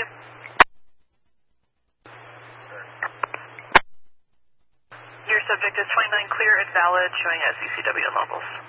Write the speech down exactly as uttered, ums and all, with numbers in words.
Your subject is twenty-nine clear and valid, showing at C C W levels.